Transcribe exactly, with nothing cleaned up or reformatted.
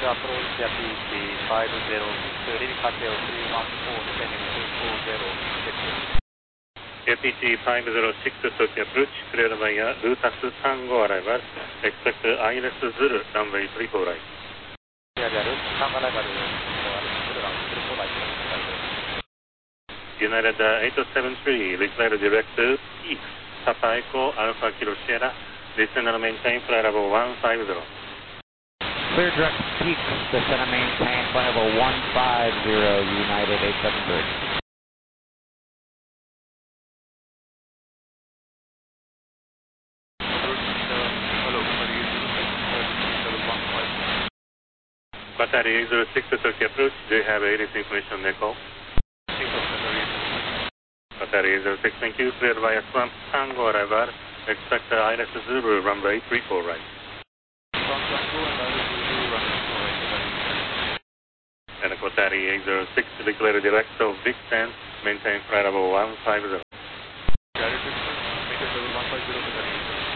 approach at P T five zero six, leaving Paseo three one four, descending two four zero, A P T five zero six, Tokyo approach, clear via Lutas Tango arrival, expect I L S Zulu, runway three four right. Yeah, yeah, Tango arrival, runway three four right. United eight seven three, declare direct East, Papa Echo, Alpha Kilo Sierra, descend and maintain flight level one five zero. Clear direct peak, descend and maintain flight level one five zero, United eight seven three. Qatari eight zero six, Turkey approach, do you have A D S information on echo? Qatari eight zero six, thank you, clear via Swamp Tango arrival, expect I L S Zulu, runway three four right. And Qatari eight zero six, declare direct of Big Ten, maintain flight level one five zero.